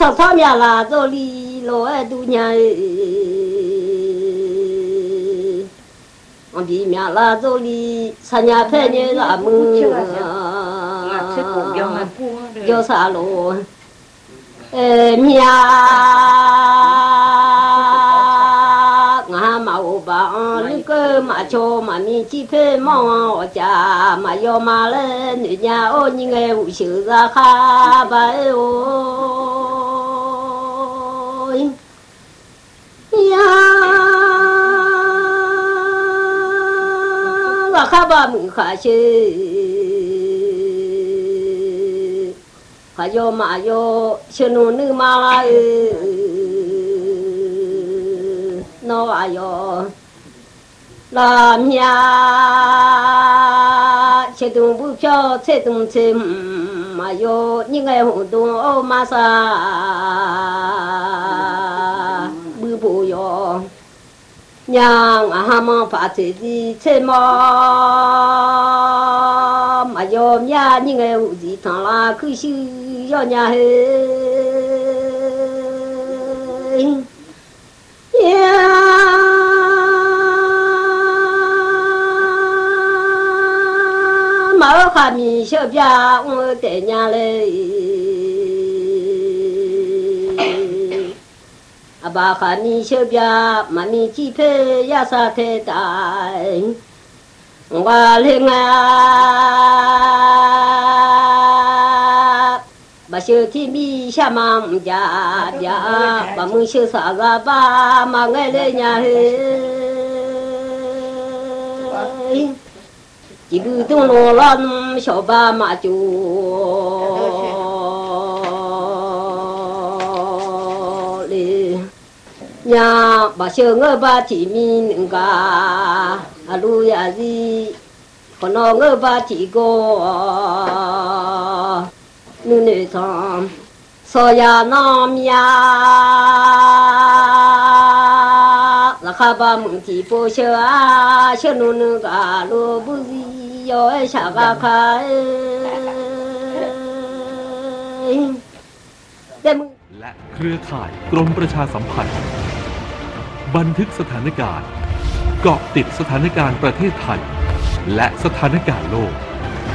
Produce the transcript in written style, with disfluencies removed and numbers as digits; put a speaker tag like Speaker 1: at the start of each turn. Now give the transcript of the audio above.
Speaker 1: 上场面啦，这里老爱度娘，我比面啦，这里三年半年啦么，叫啥路？面。嘛我把那个嘛叫嘛面鸡排嘛我家嘛要嘛了，人家哦你爱无休日哈巴哦呀，我哈巴没哈些，还要嘛要小农女嘛啦。那哎哟，那面吃东不飘，吃东吃嘛哟，你爱活动哦嘛啥不哟，娘啊哈么发财的吃嘛哟，娘你爱无地方啦，可惜要娘嘿。马哈米小边我带娘来，阿爸哈米小边妈咪鸡排也啥太大，我来啊，把小天米下马家边，把门小啥个把马爱来娘嘿。一个东罗了小巴马就嘞，娘把小我把提米能个阿路亚子，可能我把提个努力上，所呀那米呀，那哈巴蒙提不小啊，小努那个罗不是。
Speaker 2: และเครือข่ายกรมประชาสัมพันธ์บันทึกสถานการณ์เกาะติดสถานการณ์ประเทศไทยและสถานการณ์โลก